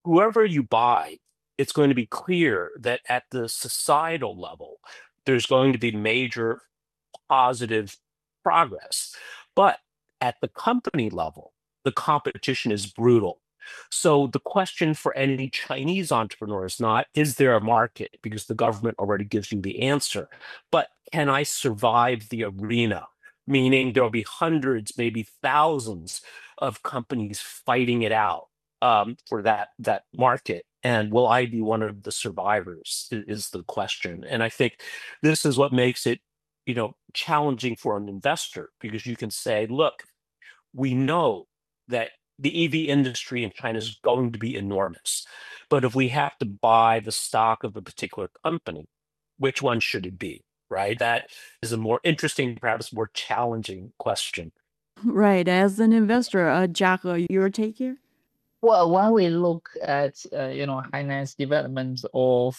whoever you buy, it's going to be clear that at the societal level, there's going to be major positive progress. But at the company level, the competition is brutal. So the question for any Chinese entrepreneur is not, is there a market? Because the government already gives you the answer. But can I survive the arena? Meaning there'll be hundreds, maybe thousands of companies fighting it out for that market. And will I be one of the survivors is the question. And I think this is what makes it challenging for an investor because you can say, look, we know that the EV industry in China is going to be enormous. But if we have to buy the stock of a particular company, which one should it be? Right? That is a more interesting, perhaps more challenging question. Right. As an investor, Jack, your take here? Well, when we look at Hainan's development of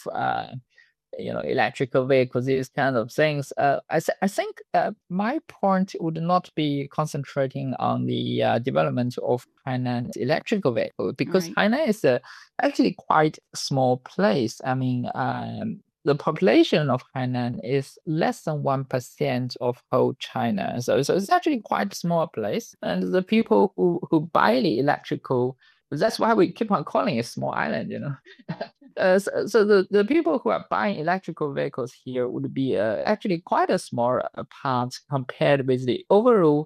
electrical vehicles, these kind of things, I think my point would not be concentrating on the development of Hainan's electrical vehicle because Right. Hainan is actually quite a small place. I mean, the population of Hainan is less than 1% of whole China. So it's actually quite a small place. And the people who buy the electrical, that's why we keep on calling it small island. So the people who are buying electrical vehicles here would be actually quite a small part compared with the overall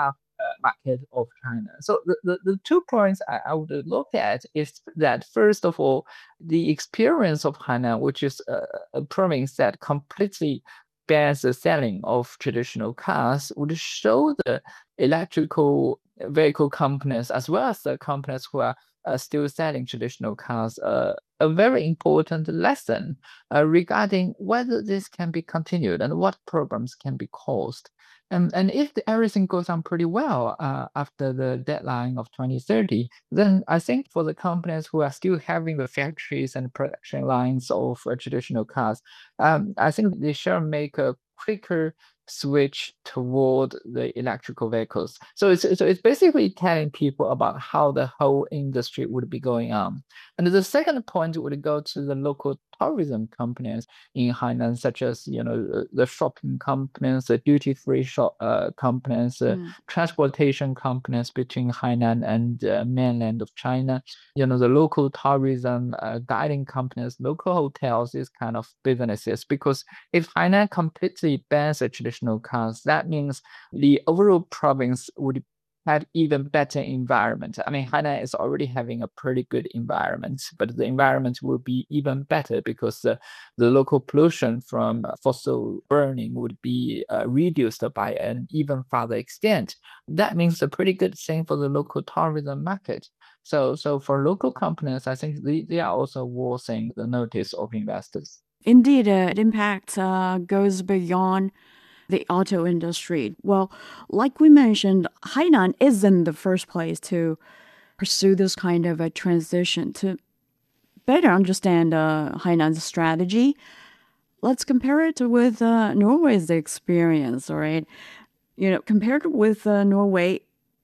market of China. So the 2 points I would look at is that first of all, the experience of Hainan, which is a province that completely bans the selling of traditional cars, would show the electrical vehicle companies as well as the companies who are still selling traditional cars a very important lesson regarding whether this can be continued and what problems can be caused. And if everything goes on pretty well after the deadline of 2030, then I think for the companies who are still having the factories and production lines of traditional cars, I think they should make a quicker switch toward the electrical vehicles. So it's basically telling people about how the whole industry would be going on. And the second point would go to the local tourism companies in Hainan, such as the shopping companies, the duty-free shop companies, Mm. transportation companies between Hainan and mainland of China. The local tourism guiding companies, local hotels, these kind of businesses. Because if Hainan completely bans the traditional cars, that means the overall province would have even better environment. I mean, Hainan is already having a pretty good environment, but the environment will be even better because the local pollution from fossil burning would be reduced by an even further extent. That means a pretty good thing for the local tourism market. So for local companies, I think they are also worthing the notice of investors. Indeed, it impact goes beyond the auto industry. Well, like we mentioned, Hainan isn't the first place to pursue this kind of a transition. To better understand Hainan's strategy, let's compare it with Norway's experience, all right? Compared with Norway,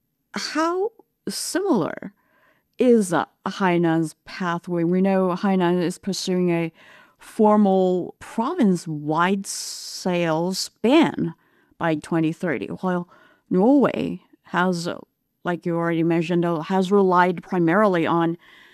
how similar is Hainan's pathway? We know Hainan is pursuing a formal province-wide sales ban by 2030, while Norway has, like you already mentioned, has relied primarily on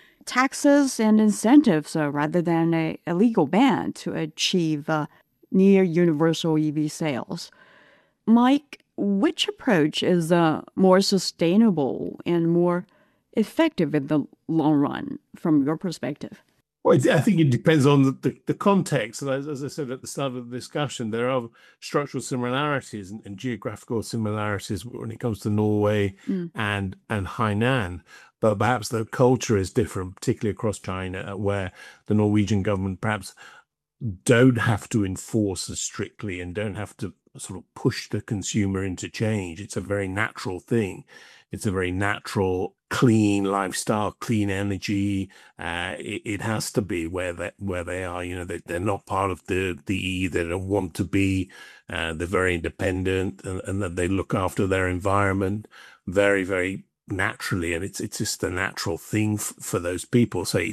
taxes and incentives rather than a legal ban to achieve near universal EV sales. Mike, which approach is more sustainable and more effective in the long run from your perspective? Well, I think it depends on the context. And as I said at the start of the discussion, there are structural similarities and geographical similarities when it comes to Norway Mm. and Hainan. But perhaps the culture is different, particularly across China, where the Norwegian government perhaps don't have to enforce as strictly and don't have to sort of push the consumer into change. It's a very natural thing. It's a very natural, clean lifestyle, clean energy. It has to be where they are. They're not part of the E. They don't want to be. They're very independent and that they look after their environment. Very, very naturally, and it's just a natural thing for those people. So